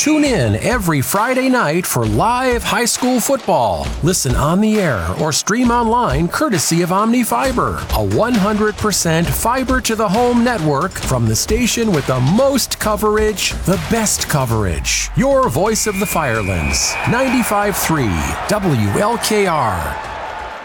Tune in every Friday night for live high school football. Listen on the air or stream online courtesy of Omni Fiber, a 100% fiber to the home network from the station with the most coverage, the best coverage. Your voice of the Firelands, 95.3 WLKR.